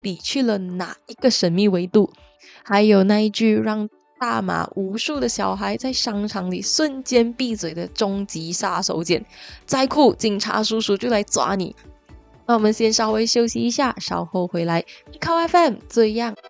笔去了哪一个神秘维度？还有那一句让大马无数的小孩在商场里瞬间闭嘴的终极杀手锏，再酷警察叔叔就来抓你。那我们先稍微休息一下，稍后回来。靠 FM 这样